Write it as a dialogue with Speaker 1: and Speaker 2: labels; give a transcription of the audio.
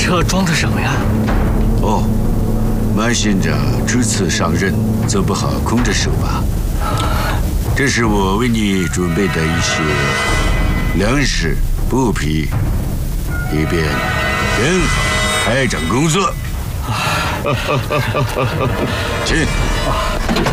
Speaker 1: 这装的什么呀？
Speaker 2: 哦，慢行者初次上任，总不好空着手吧？这是我为你准备的一些粮食、布匹，以便更好开展工作。请。